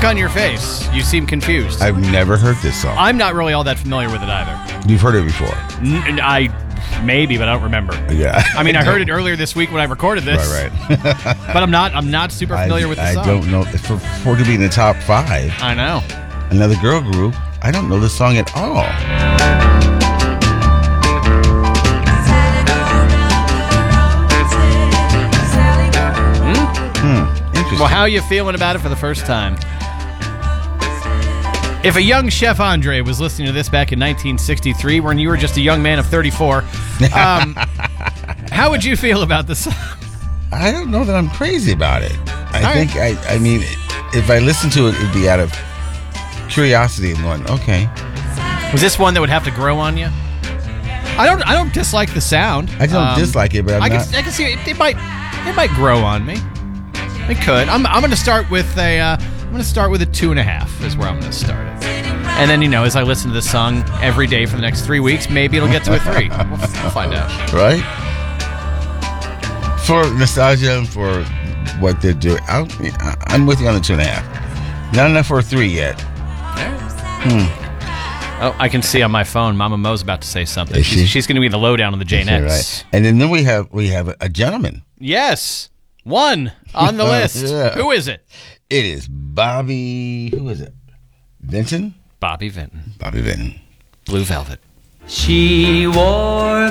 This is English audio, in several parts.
look on your face. You seem confused. I've never heard this song. I'm not really all that familiar with it either. You've heard it before. Maybe, but I don't remember. Yeah. I mean, I heard it earlier this week when I recorded this. Right. But I'm not super familiar with the song. I don't know. For it to be in the top 5. I know. Another girl group. I don't know this song at all. Interesting. Well, how are you feeling about it for the first time? If a young Chef Andre was listening to this back in 1963, when you were just a young man of 34, how would you feel about the song? I don't know that I'm crazy about it. I mean, if I listen to it, it'd be out of curiosity and going, okay. Was this one that would have to grow on you? I don't dislike the sound. I don't dislike it, but I can see it might grow on me. It could. I'm going to start with a 2.5 is where I'm going to start it. And then, as I listen to this song every day for the next 3 weeks, maybe it'll get to a 3. We'll find out. Right? For nostalgia and for what they're doing, I'm with you on the 2.5. Not enough for a 3 yet. Oh, I can see on my phone, Mama Mo's about to say something. She's going to be the lowdown on the Janettes. Right. And then we have a gentleman. Yes. One on the list. Yeah. Who is it? It is Bobby. Who is it? Vinton? Bobby Vinton. Bobby Vinton. Blue Velvet. She wore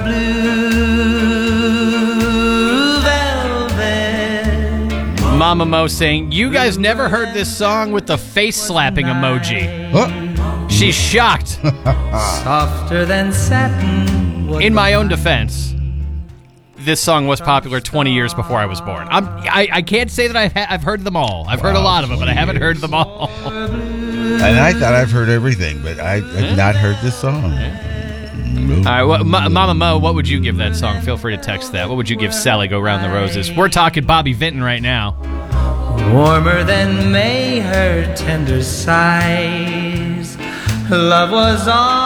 blue velvet. Mama Mo saying, you guys never heard this song with the face slapping emoji. What? She's shocked. Softer than satin. In my own defense, this song was popular 20 years before I was born. I can't say that I've heard them all. I've heard a lot of them, but I haven't heard them all. And I thought I've heard everything, but I've not heard this song. All right, Mama Mo, what would you give that song? Feel free to text that. What would you give Sally Go Round the Roses? We're talking Bobby Vinton right now. Warmer than May, her tender sighs. Love was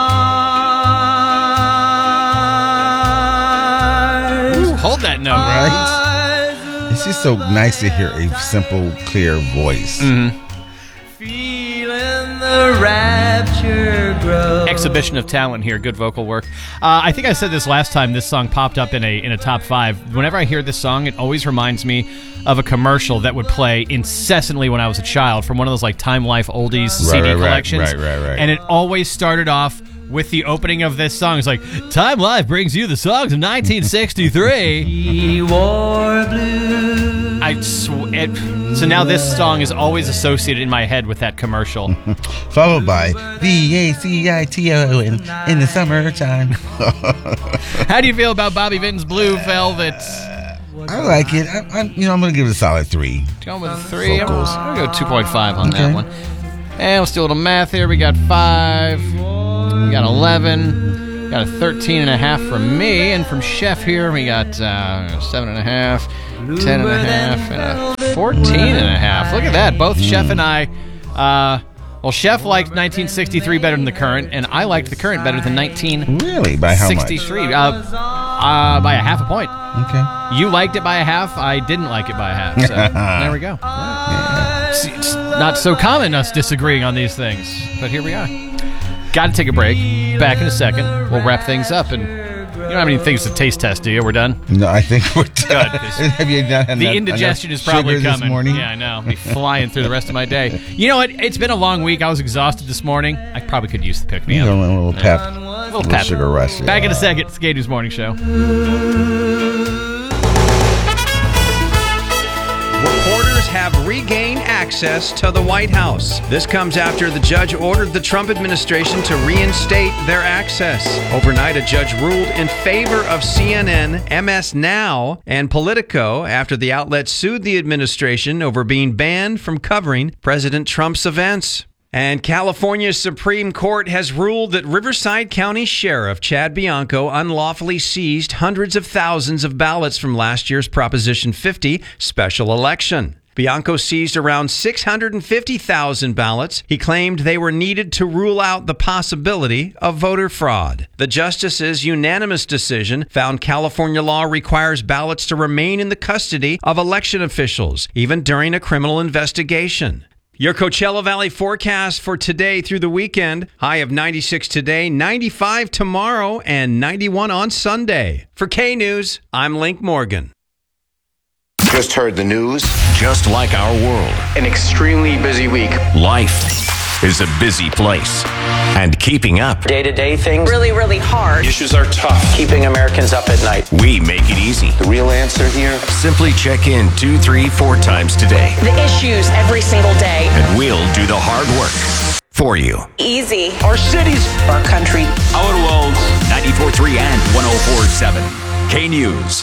ours. Ooh, hold that note. Right? It's just so nice to hear a simple, clear voice. Mm-hmm. Feeling the rapture grow. Exhibition of talent here. Good vocal work. I think I said this last time this song popped up in a top 5. Whenever I hear this song, it always reminds me of a commercial that would play incessantly when I was a child from one of those like Time Life oldies CD collections. Right. And it always started off with the opening of this song. It's like, Time Life brings you the songs of 1963. He wore blue. So now this song is always associated in my head with that commercial. Followed by VACITO in the summertime. How do you feel about Bobby Vinton's Blue Velvet? I like it. I'm going to give it a solid 3. Going with a 3. I'm Vocals. going to go 2.5 on that one. And let's do a little math here. We got 5. We got 11. We got a 13.5 from me. And from Chef here, we got 7.5, 10.5, and a 14.5. Look at that. Both Chef and I... Well, Chef liked 1963 better than the current, and I liked the current better than 1963. Really? By how much? By a half a point. Okay. You liked it by a half. I didn't like it by a half. So there we go. Yeah. It's not so common us disagreeing on these things, but here we are. Got to take a break. Back in a second. We'll wrap things up, and you don't have any things to taste test, do you? We're done? No, I think we're done. Good. Have you not had the indigestion is probably coming. This morning? Yeah, I know. I'll be flying through the rest of my day. You know what? It's been a long week. I was exhausted this morning. I probably could use the pick-me-up. A little pep. A little pep. Sugar rush. Back in a second. It's Gay News Morning Show. Reporters have regained access to the White House. This comes after the judge ordered the Trump administration to reinstate their access. Overnight, a judge ruled in favor of CNN, MS Now, and Politico after the outlet sued the administration over being banned from covering President Trump's events. And California's Supreme Court has ruled that Riverside County Sheriff Chad Bianco unlawfully seized hundreds of thousands of ballots from last year's Proposition 50 special election. Bianco seized around 650,000 ballots. He claimed they were needed to rule out the possibility of voter fraud. The justices' unanimous decision found California law requires ballots to remain in the custody of election officials, even during a criminal investigation. Your Coachella Valley forecast for today through the weekend. High of 96 today, 95 tomorrow, and 91 on Sunday. For K-News, I'm Link Morgan. Just heard the news. Just like our world, An extremely busy week. life is a busy place. And keeping up, Day-to-day things. Really, really hard. Issues are tough. Keeping Americans up at night. we make it easy. The real answer here? Simply check in 2, 3, 4 times today, The issues every single day. and we'll do the hard work for you. Easy. Our cities. Our country. Our worlds, 94.3 and 104.7. K-News.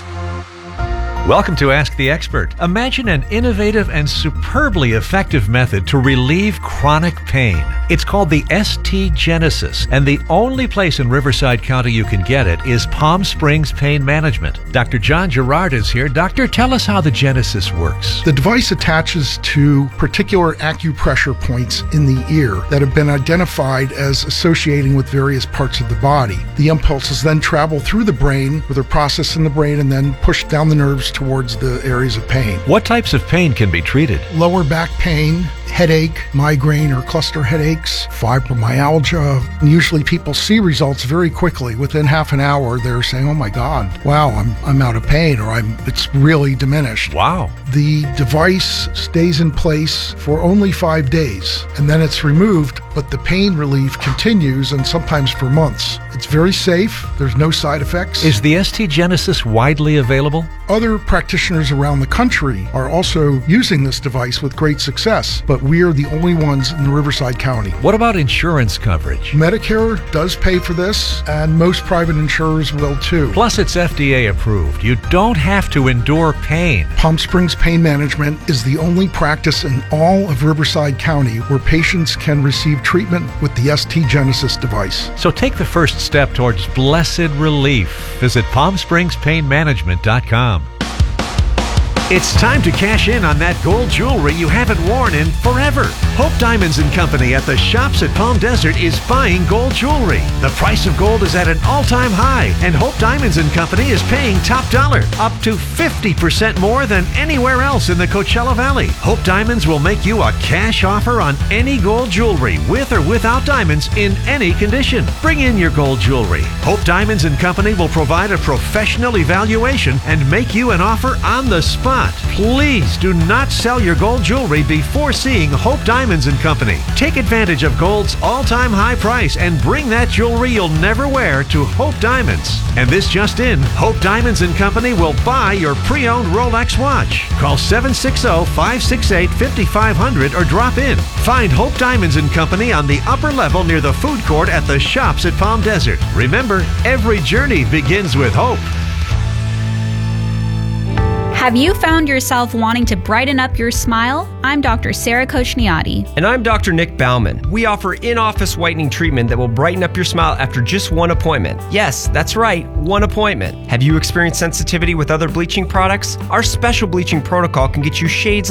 Welcome to Ask the Expert. Imagine an innovative and superbly effective method to relieve chronic pain. It's called the ST Genesis, and the only place in Riverside County you can get it is Palm Springs Pain Management. Dr. John Gerard is here. Doctor, tell us how the Genesis works. The device attaches to particular acupressure points in the ear that have been identified as associating with various parts of the body. The impulses then travel through the brain, where they're processed in the brain, and then push down the nerves towards the areas of pain. What types of pain can be treated? Lower back pain, headache, migraine or cluster headaches, fibromyalgia. And usually people see results very quickly. Within half an hour, they're saying, "Oh my God, wow, I'm out of pain," or it's really diminished. Wow. The device stays in place for only 5 days, and then it's removed, but the pain relief continues, and sometimes for months. It's very safe. There's no side effects. Is the ST Genesis widely available? Other practitioners around the country are also using this device with great success, but we are the only ones in Riverside County. What about insurance coverage? Medicare does pay for this, and most private insurers will too. Plus, it's FDA approved. You don't have to endure pain. Palm Springs Pain Management is the only practice in all of Riverside County where patients can receive treatment with the ST Genesis device. So take the first step towards blessed relief. Visit PalmSpringsPainManagement.com. It's time to cash in on that gold jewelry you haven't worn in forever. Hope Diamonds & Company at the Shops at Palm Desert is buying gold jewelry. The price of gold is at an all-time high, and Hope Diamonds & Company is paying top dollar, up to 50% more than anywhere else in the Coachella Valley. Hope Diamonds will make you a cash offer on any gold jewelry, with or without diamonds, in any condition. Bring in your gold jewelry. Hope Diamonds & Company will provide a professional evaluation and make you an offer on the spot. Please do not sell your gold jewelry before seeing Hope Diamonds & Company. Take advantage of gold's all-time high price and bring that jewelry you'll never wear to Hope Diamonds. And this just in, Hope Diamonds & Company will buy your pre-owned Rolex watch. Call 760-568-5500 or drop in. Find Hope Diamonds & Company on the upper level near the food court at the Shops at Palm Desert. Remember, every journey begins with hope. Have you found yourself wanting to brighten up your smile? I'm Dr. Sarah Kochniati. And I'm Dr. Nick Bauman. We offer in-office whitening treatment that will brighten up your smile after just one appointment. Yes, that's right, one appointment. Have you experienced sensitivity with other bleaching products? Our special bleaching protocol can get you shades